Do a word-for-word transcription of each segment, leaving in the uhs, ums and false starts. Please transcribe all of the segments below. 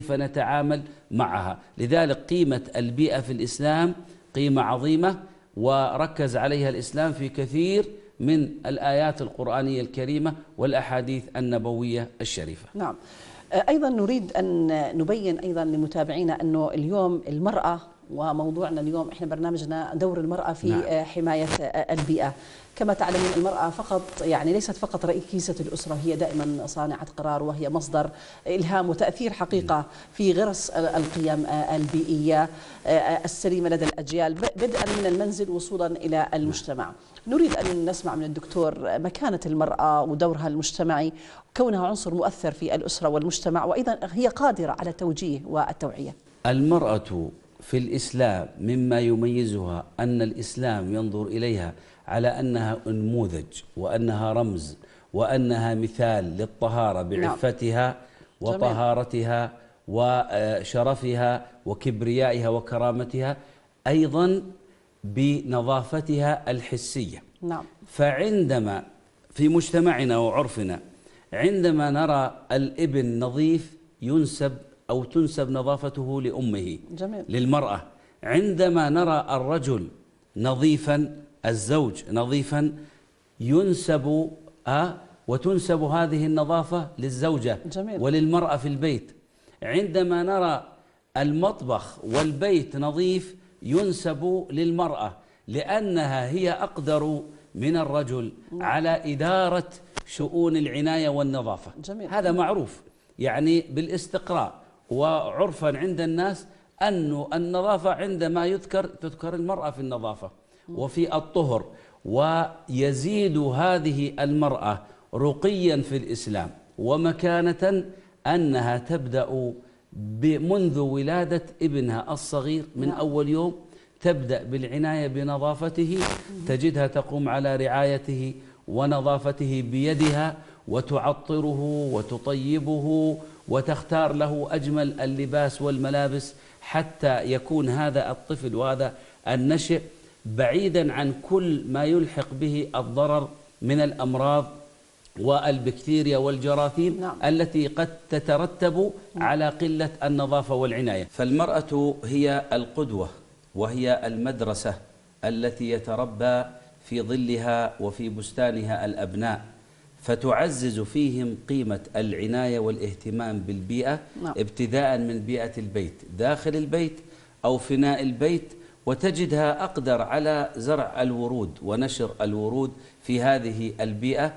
فنتعامل معها. لذلك قيمة البيئة في الإسلام قيمة عظيمة، وركز عليها الإسلام في كثير من الآيات القرآنية الكريمة والأحاديث النبوية الشريفة. نعم. أيضا نريد أن نبين أيضا لمتابعينا أنه اليوم المرأة، وموضوعنا اليوم إحنا برنامجنا دور المرأة في نعم. حماية البيئة. كما تعلمون المرأة فقط يعني ليست فقط رئيسة الأسرة، هي دائما صانعة قرار، وهي مصدر إلهام وتأثير حقيقة في غرس القيم البيئية السليمة لدى الأجيال، بدءا من المنزل وصولا إلى المجتمع. نريد أن نسمع من الدكتور مكانة المرأة ودورها المجتمعي، كونها عنصر مؤثر في الأسرة والمجتمع، وأيضا هي قادرة على التوجيه والتوعية. المرأة في الإسلام مما يميزها أن الإسلام ينظر إليها على أنها نموذج، وأنها رمز، وأنها مثال للطهارة بعفتها وطهارتها وشرفها وكبريائها وكرامتها، أيضا بنظافتها الحسية. نعم. فعندما في مجتمعنا وعرفنا عندما نرى الابن نظيف ينسب أو تنسب نظافته لأمه. جميل. للمرأة عندما نرى الرجل نظيفا، الزوج نظيفا، ينسب آه وتنسب هذه النظافة للزوجة. جميل. وللمرأة في البيت. عندما نرى المطبخ والبيت نظيف ينسب للمرأة، لأنها هي أقدر من الرجل على إدارة شؤون العناية والنظافة. جميل. هذا معروف يعني بالاستقراء وعرفا عند الناس أن النظافة عندما يذكر تذكر المرأة في النظافة وفي الطهر. ويزيد هذه المرأة رقيا في الإسلام ومكانة أنها تبدأ منذ ولادة ابنها الصغير من أول يوم، تبدأ بالعناية بنظافته، تجدها تقوم على رعايته ونظافته بيدها، وتعطره وتطيبه وتختار له أجمل اللباس والملابس، حتى يكون هذا الطفل وهذا النشئ بعيدا عن كل ما يلحق به الضرر من الأمراض والبكتيريا والجراثيم. نعم. التي قد تترتب على قلة النظافة والعناية. فالمرأة هي القدوة وهي المدرسة التي يتربى في ظلها وفي بستانها الأبناء، فتعزز فيهم قيمة العناية والاهتمام بالبيئة. نعم. ابتداء من بيئة البيت داخل البيت أو فناء البيت، وتجدها أقدر على زرع الورود ونشر الورود في هذه البيئة،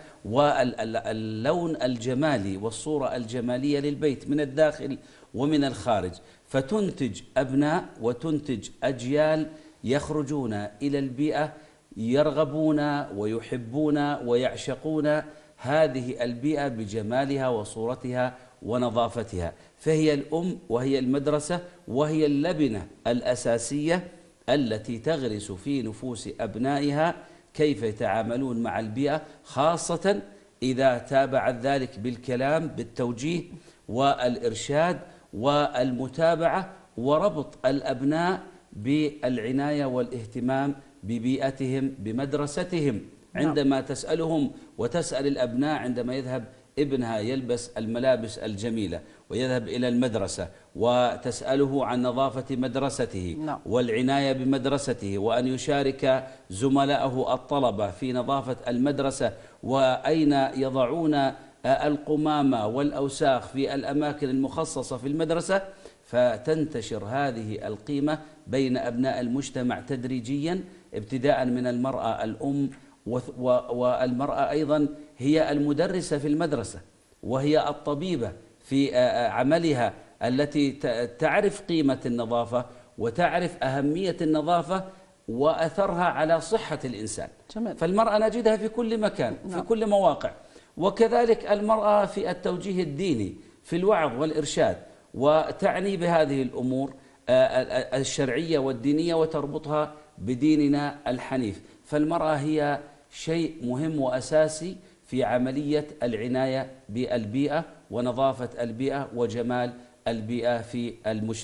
واللون الجمالي والصورة الجمالية للبيت من الداخل ومن الخارج، فتنتج أبناء وتنتج أجيال يخرجون إلى البيئة يرغبون ويحبون ويعشقون هذه البيئة بجمالها وصورتها ونظافتها. فهي الأم وهي المدرسة وهي اللبنة الأساسية التي تغرس في نفوس أبنائها كيف يتعاملون مع البيئة، خاصة إذا تابعت ذلك بالكلام بالتوجيه والإرشاد والمتابعة وربط الأبناء بالعناية والاهتمام ببيئتهم بمدرستهم. عندما تسألهم وتسأل الأبناء عندما يذهب ابنها يلبس الملابس الجميلة ويذهب إلى المدرسة وتسأله عن نظافة مدرسته والعناية بمدرسته، وأن يشارك زملائه الطلبة في نظافة المدرسة، وأين يضعون القمامة والأوساخ في الأماكن المخصصة في المدرسة، فتنتشر هذه القيمة بين أبناء المجتمع تدريجيا، ابتداء من المرأة الأم، والمرأة أيضا هي المدرسة في المدرسة، وهي الطبيبة في عملها التي تعرف قيمة النظافة وتعرف أهمية النظافة وأثرها على صحة الإنسان. جميل. فالمرأة نجدها في كل مكان في نعم. كل مواقع، وكذلك المرأة في التوجيه الديني في الوعظ والإرشاد، وتعني بهذه الأمور الشرعية والدينية وتربطها بديننا الحنيف. فالمرأة هي شيء مهم وأساسي في عملية العناية بالبيئة ونظافة البيئة وجمال البيئة في المجتمع.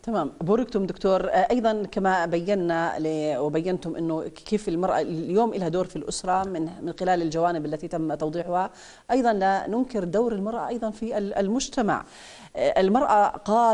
تمام، بوركتم دكتور. ايضا كما بينا وبينتم انه كيف المراه اليوم لها دور في الاسره من من خلال الجوانب التي تم توضيحها، ايضا لا ننكر دور المراه ايضا في المجتمع. المراه قادرة